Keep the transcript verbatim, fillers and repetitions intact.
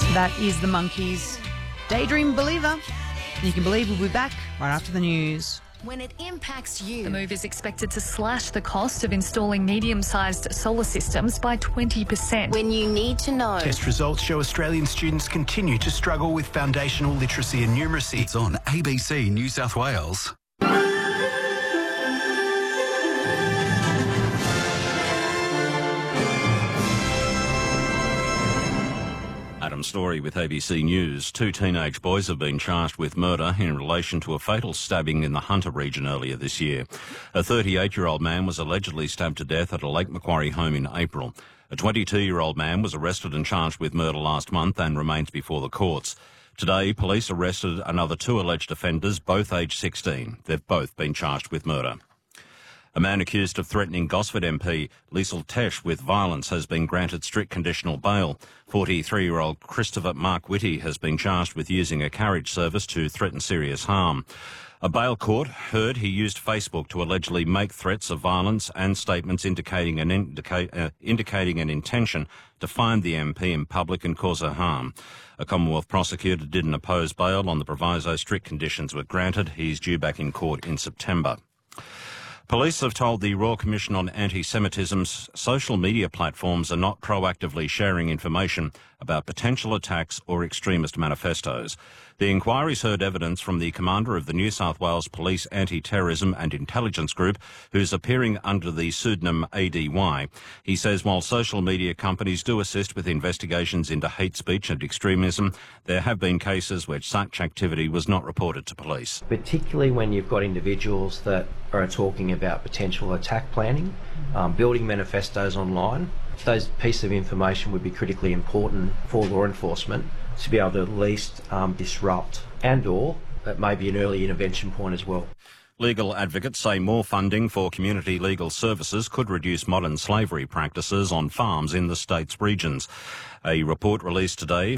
That is the Monkees' Daydream Believer. And you can believe we'll be back right after the news. When it impacts you. The move is expected to slash the cost of installing medium-sized solar systems by twenty percent. When you need to know. Test results show Australian students continue to struggle with foundational literacy and numeracy. It's on A B C New South Wales. Adam Story with A B C News. Two teenage boys have been charged with murder in relation to a fatal stabbing in the Hunter region earlier this year. A thirty-eight-year-old man was allegedly stabbed to death at a Lake Macquarie home in April. A twenty-two-year-old man was arrested and charged with murder last month and remains before the courts. Today, police arrested another two alleged offenders, both aged sixteen. They've both been charged with murder. A man accused of threatening Gosford M P Liesl Tesch with violence has been granted strict conditional bail. forty-three-year-old Christopher Mark Whitty has been charged with using a carriage service to threaten serious harm. A bail court heard he used Facebook to allegedly make threats of violence and statements indicating an, indica- uh, indicating an intention to find the M P in public and cause her harm. A Commonwealth prosecutor didn't oppose bail on the proviso strict conditions were granted. He's due back in court in September. Police have told the Royal Commission on Anti-Semitism's social media platforms are not proactively sharing information about potential attacks or extremist manifestos. The inquiry's heard evidence from the commander of the New South Wales Police Anti-Terrorism and Intelligence Group, who's appearing under the pseudonym A D Y. He says while social media companies do assist with investigations into hate speech and extremism, there have been cases where such activity was not reported to police. Particularly when you've got individuals that are talking about potential attack planning, um, building manifestos online. Those pieces of information would be critically important for law enforcement to be able to at least um, disrupt, and or it may be an early intervention point as well. Legal advocates say more funding for community legal services could reduce modern slavery practices on farms in the state's regions. A report released today